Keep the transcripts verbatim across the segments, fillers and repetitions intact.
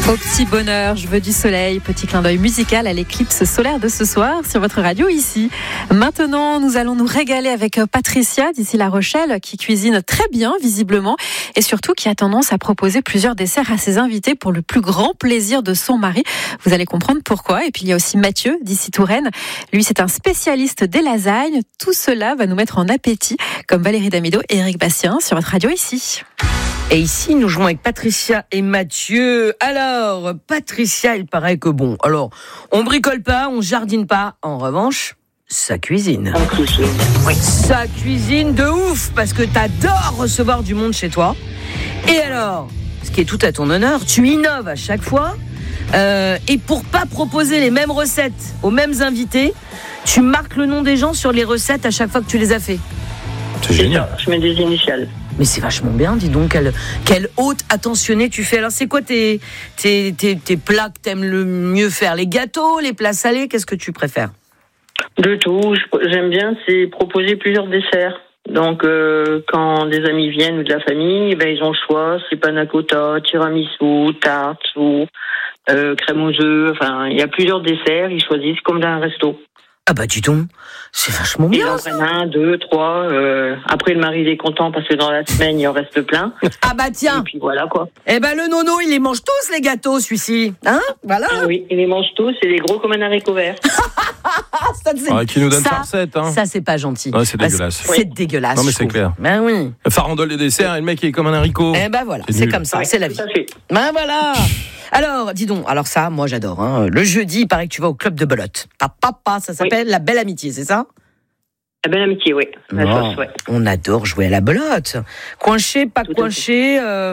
Au petit bonheur, je veux du soleil. Petit clin d'œil musical à l'éclipse solaire de ce soir sur votre radio ici. Maintenant, nous allons nous régaler avec Patricia d'ici La Rochelle qui cuisine très bien visiblement et surtout qui a tendance à proposer plusieurs desserts à ses invités pour le plus grand plaisir de son mari. Vous allez comprendre pourquoi. Et puis il y a aussi Mathieu d'ici Touraine. Lui, c'est un spécialiste des lasagnes. Tout cela va nous mettre en appétit comme Valérie Damido et Éric Bastien sur votre radio ici. Et ici, nous jouons avec Patricia et Mathieu. Alors, Patricia, il paraît que bon, alors, on bricole pas, on jardine pas. En revanche, ça cuisine. On cuisine. Oui, ça cuisine de ouf, parce que t'adores recevoir du monde chez toi. Et alors, ce qui est tout à ton honneur, tu innoves à chaque fois. Euh, et pour pas proposer les mêmes recettes aux mêmes invités, tu marques le nom des gens sur les recettes à chaque fois que tu les as fait. C'est génial. Je mets des initiales. Mais c'est vachement bien, dis donc, quelle, quelle haute attentionnée tu fais. Alors, c'est quoi tes, tes, tes, tes plats que t'aimes le mieux faire? Les gâteaux, les plats salés, qu'est-ce que tu préfères? De tout. J'aime bien, c'est proposer plusieurs desserts. Donc, euh, quand des amis viennent ou de la famille, ben, ils ont le choix. C'est panna cotta, tiramisu, tarte, ou euh, crème aux œufs. Enfin, il y a plusieurs desserts. Ils choisissent comme dans un resto. Ah bah dis donc, c'est vachement Ils bien. en prennent un, deux, trois. Euh, après, le mari il est content parce que dans la semaine, il en reste plein. Ah bah tiens. Et puis voilà quoi. Eh ben le nono, il les mange tous les gâteaux, celui-ci. Hein? Voilà. Ah oui, ils les mangent tous. C'est des gros comme un haricot vert. Ah, ça, c'est... Ouais, qui nous donne ça, sa recette, hein. Ça, c'est pas gentil. Ouais, c'est Bah, dégueulasse. C'est, c'est dégueulasse. Non, mais je c'est trouve. clair. Ben oui. Farandole des desserts et le mec il est comme un haricot. Eh ben voilà, C'est c'est, nul. comme ça, Ouais, c'est la vie. tout à fait. Ben voilà. Alors, dis donc, alors ça, moi j'adore. Hein. Le jeudi, il paraît que tu vas au club de belote. Ah, papa, ça s'appelle Oui. La Belle Amitié, c'est ça? La belle amitié, oui. La Non, sauce, ouais. on adore jouer à la belote. Coinché, pas Tout à coinché. Euh...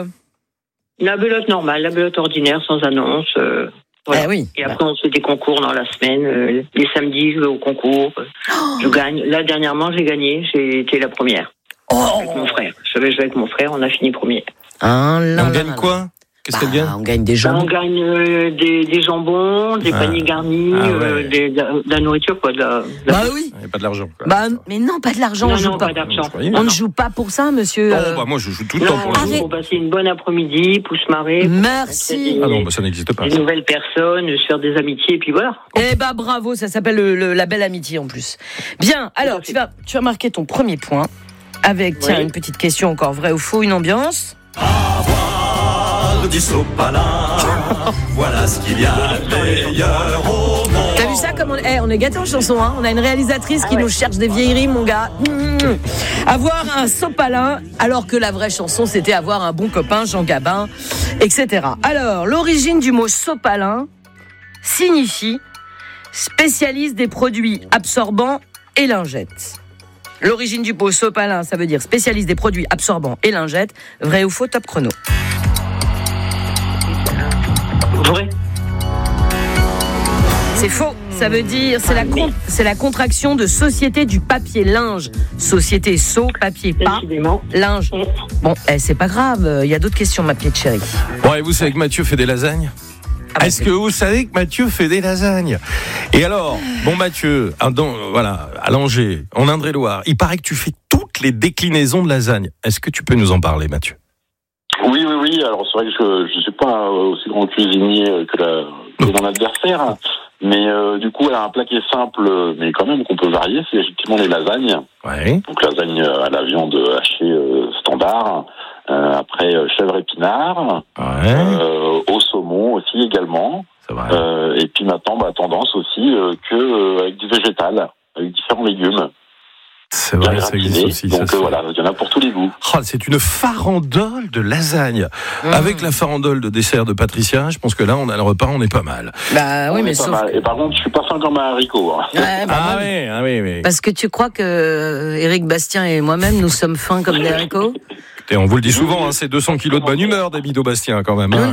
La belote normale, la belote ordinaire, sans annonce. Euh, voilà. Eh oui. Et après, on fait des concours dans la semaine. Euh, les samedis, je vais au concours. Oh. Je gagne. Là, dernièrement, j'ai gagné. J'ai été la première. Oh. Avec mon frère. Je savais jouer avec mon frère. On a fini premier. Ah, Et là, on là, gagne là, quoi? Qu'est-ce bah, qu'elle gagne? on gagne des Là, jambons. on gagne euh, des, des jambons, des Ah. paniers garnis, Ah ouais. euh, des, de, la, de la nourriture, quoi. De la, de la... Bah oui. Il n'y a pas de l'argent, quoi. Bah, mais non, pas de l'argent. non, on joue non, pas. pas d'argent. Je croyais. On Non, ne non. joue pas pour ça, monsieur. Non, euh, bah moi je joue tout le temps Non, pour le Arrête. pour passer une bonne après-midi, pour se marrer. Pour Merci. rencontrer Ah non, des, bah ça n'existe pas. des nouvelles personnes, se faire des amitiés, et puis voilà. Eh bah bravo, ça s'appelle le, le- la Belle Amitié en plus. Bien, alors tu vas, tu vas marquer ton premier point avec, tiens, Oui. une petite question encore vrai ou faux, une ambiance. Du sopalin, voilà ce qu'il y a de meilleur au monde. T'as vu ça comme on, eh, on est gâtés en chanson, hein. On a une réalisatrice qui ouais. nous cherche des vieilleries, mon gars. Mmh. Avoir un sopalin, alors que la vraie chanson c'était avoir un bon copain, Jean Gabin, et cetera. Alors, l'origine du mot sopalin signifie spécialiste des produits absorbants et lingettes. L'origine du mot sopalin, ça veut dire spécialiste des produits absorbants et lingettes. Vrai ou faux, top chrono? Vrai. C'est faux. Ça veut dire, c'est la, con- c'est la contraction de Société du papier linge. Société so, papier pas, Décidément. linge. Bon, eh, c'est pas grave. Il y a d'autres questions, ma petite chérie. Bon, et vous savez que Mathieu fait des lasagnes? Ah bah, Est-ce c'est- que vous savez que Mathieu fait des lasagnes? Et alors, bon Mathieu, à- dans, euh, voilà, à Langeais, en Indre-et-Loire, il paraît que tu fais toutes les déclinaisons de lasagne. Est-ce que tu peux nous en parler, Mathieu? Oui, oui, oui. Alors c'est vrai que je ne suis pas aussi grand cuisinier que, la, que mon adversaire, mais euh, du coup, elle a un plat qui est simple, mais quand même qu'on peut varier, c'est effectivement les lasagnes. Ouais. Donc lasagne à la viande hachée euh, standard, euh, après euh, chèvre épinard, Ouais. euh, au saumon aussi également, C'est vrai. euh, et puis maintenant, bah, tendance aussi euh, que euh, avec du végétal, avec différents légumes. C'est Bien vrai, ça existe gratinés. aussi. ça Donc se euh, fait. voilà, il y en a pour tous les goûts. Oh, c'est une farandole de lasagne. Mmh. Avec la farandole de dessert de Patricia, je pense que là, on a le repas, on est pas mal. Bah oui, On mais est pas sauf. mal. que- Et par contre, je suis pas fin comme un haricot. Hein. Ouais, bah, Ah moi, oui, ah oui, oui. parce que tu crois que euh, Éric Bastien et moi-même, nous sommes fins comme des haricots? Et on vous le dit souvent, hein, c'est deux cents kilos de bonne humeur, David Bastien, quand même. Hein.